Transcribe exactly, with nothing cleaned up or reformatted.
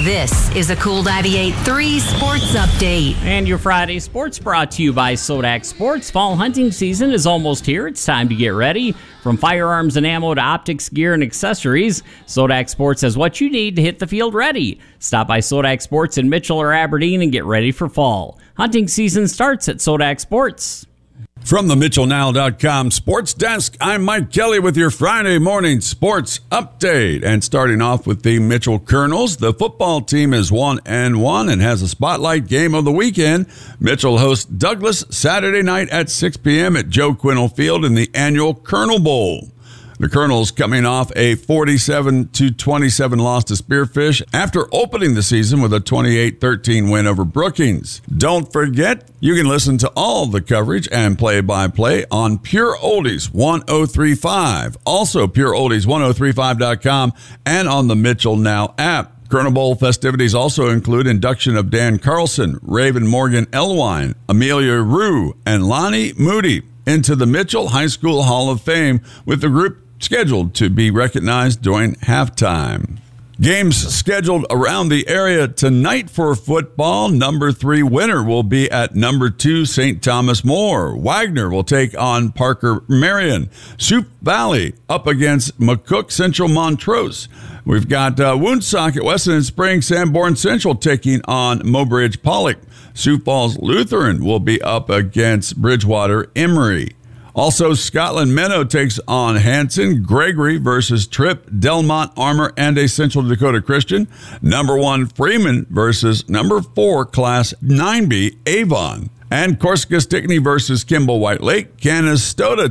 This is a Cool ninety-eight point three Sports Update. And your Friday Sports brought to you by Sodak Sports. Fall hunting season is almost here. It's time to get ready. From firearms and ammo to optics, gear, and accessories, Sodak Sports has what you need to hit the field ready. Stop by Sodak Sports in Mitchell or Aberdeen and get ready for fall. Hunting season starts at Sodak Sports. From the Mitchell Now dot com Sports Desk, I'm Mike Kelly with your Friday morning sports update. And starting off with the Mitchell Colonels, the football team is one and one and has a spotlight game of the weekend. Mitchell hosts Douglas Saturday night at six p.m. at Joe Quinnell Field in the annual Colonel Bowl. The Colonels coming off a forty-seven to twenty-seven loss to Spearfish after opening the season with a twenty-eight thirteen win over Brookings. Don't forget, you can listen to all the coverage and play-by-play on Pure Oldies one oh three point five. Also, Pure Oldies ten thirty-five dot com and on the Mitchell Now app. Colonel Bowl festivities also include induction of Dan Carlson, Raven Morgan Elwine, Amelia Rue, and Lonnie Moody into the Mitchell High School Hall of Fame, with the group scheduled to be recognized during halftime. Games scheduled around the area tonight for football. Number three winner will be at number two Saint Thomas More. Wagner will take on Parker Marion. Soup Valley up against McCook Central Montrose. We've got uh, Woonsocket, Weston and Spring, Sanborn Central taking on Mobridge Pollock. Sioux Falls Lutheran will be up against Bridgewater Emory. Also, Scotland Minnow takes on Hanson. Gregory versus Tripp, Delmont Armor, and a Central Dakota Christian. Number one Freeman versus number four Class nine B Avon. And Corsica Stickney versus Kimball White Lake. Canastota